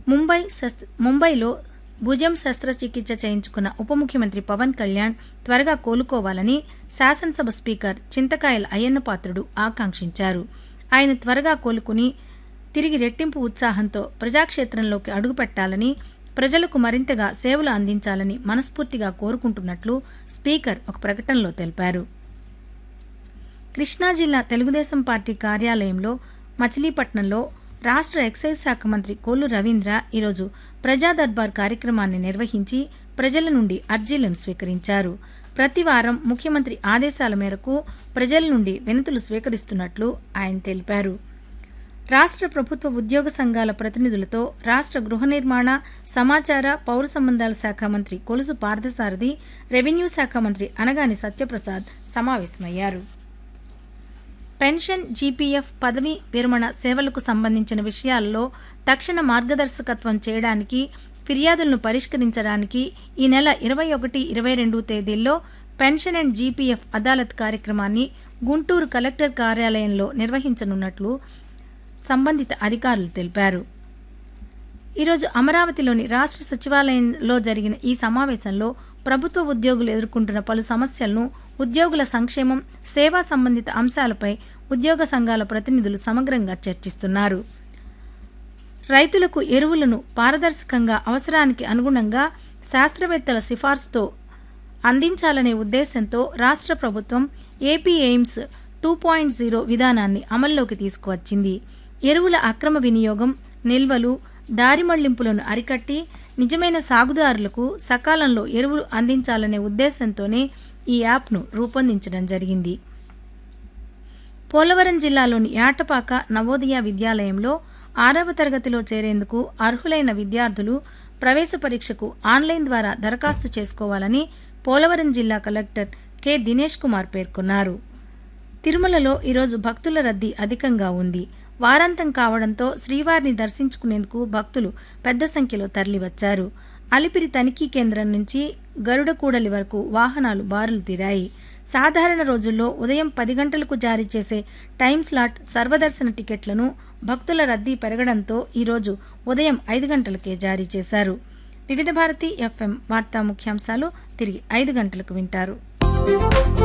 ముంబైలో భుజం శస్త్రచికిత్స చేయించుకున్న ఉప ముఖ్యమంత్రి పవన్ కళ్యాణ్ త్వరగా కోలుకోవాలని శాసనసభ స్పీకర్ చింతకాయల అయ్యన్నపాత్రుడు ఆకాంక్షించారు. ఆయన త్వరగా కోలుకుని తిరిగి రెట్టింపు ఉత్సాహంతో ప్రజాక్షేత్రంలోకి అడుగుపెట్టాలని, ప్రజలకు మరింతగా సేవలు అందించాలని మనస్ఫూర్తిగా కోరుకుంటున్నట్లు స్పీకర్ ఒక ప్రకటనలో తెలిపారు. కృష్ణా జిల్లా తెలుగుదేశం పార్టీ కార్యాలయంలో మచిలీపట్నంలో రాష్ట్ర ఎక్సైజ్ శాఖ మంత్రి కొల్లు రవీంద్ర ఈరోజు ప్రజా దర్బార్ కార్యక్రమాన్ని నిర్వహించి ప్రజల నుండి అర్జీలను స్వీకరించారు. ప్రతి వారం ముఖ్యమంత్రి ఆదేశాల మేరకు ప్రజల నుండి వినతులు స్వీకరిస్తున్నట్లు ఆయన తెలిపారు. రాష్ట్ర ప్రభుత్వ ఉద్యోగ సంఘాల ప్రతినిధులతో రాష్ట్ర గృహ నిర్మాణ, సమాచార, పౌర సంబంధాల శాఖ మంత్రి కొలుసు పార్థసారథి, రెవెన్యూ శాఖ మంత్రి అనగాని సత్యప్రసాద్ సమావేశమయ్యారు. పెన్షన్, జీపీఎఫ్, పదవీ విరమణ సేవలకు సంబంధించిన విషయాల్లో తక్షణ మార్గదర్శకత్వం చేయడానికి, ఫిర్యాదులను పరిష్కరించడానికి ఈ నెల 21, 22 తేదీల్లో పెన్షన్ అండ్ జీపీఎఫ్ అదాలత్ కార్యక్రమాన్ని గుంటూరు కలెక్టర్ కార్యాలయంలో నిర్వహించనున్నట్లు సంబంధిత అధికారులు తెలిపారు. ఈరోజు అమరావతిలోని రాష్ట్ర సచివాలయంలో జరిగిన ఈ సమావేశంలో ప్రభుత్వ ఉద్యోగులు ఎదుర్కొంటున్న పలు సమస్యలను, ఉద్యోగుల సంక్షేమం, సేవా సంబంధిత అంశాలపై ఉద్యోగ సంఘాల ప్రతినిధులు సమగ్రంగా చర్చిస్తున్నారు. రైతులకు ఎరువులను పారదర్శకంగా, అవసరానికి అనుగుణంగా శాస్త్రవేత్తల సిఫార్సుతో అందించాలనే ఉద్దేశంతో రాష్ట్ర ప్రభుత్వం ఏపీ ఎయిమ్స్ 2.0 విధానాన్ని అమల్లోకి తీసుకువచ్చింది. ఎరువుల అక్రమ వినియోగం, నిల్వలు, దారి మళ్లింపులను అరికట్టి నిజమైన సాగుదారులకు సకాలంలో ఎరువులు అందించాలనే ఉద్దేశంతోనే ఈ యాప్ను రూపొందించడం జరిగింది. పోలవరం జిల్లాలోని యాటపాక నవోదయ విద్యాలయంలో 6వ తరగతిలో చేరేందుకు అర్హులైన విద్యార్థులు ప్రవేశ పరీక్షకు ఆన్లైన్ ద్వారా దరఖాస్తు చేసుకోవాలని పోలవరం జిల్లా కలెక్టర్ కె దినేష్ కుమార్ పేర్కొన్నారు. తిరుమలలో ఈరోజు భక్తుల రద్దీ అధికంగా ఉంది. వారాంతం కావడంతో శ్రీవారిని దర్శించుకునేందుకు భక్తులు పెద్ద సంఖ్యలో తరలివచ్చారు. అలిపిరి తనిఖీ కేంద్రం నుంచి గరుడకూడలి వరకు వాహనాలు బారులు తీరాయి. సాధారణ రోజుల్లో ఉదయం 10 గంటలకు జారీ చేసే టైం స్లాట్ సర్వదర్శన టికెట్లను భక్తుల రద్దీ పెరగడంతో ఈరోజు ఉదయం 5 గంటలకే జారీ చేశారు. వివిధ భారతి FM వార్తా ముఖ్యాంశాలు తిరిగి 5 గంటలకు వింటారు.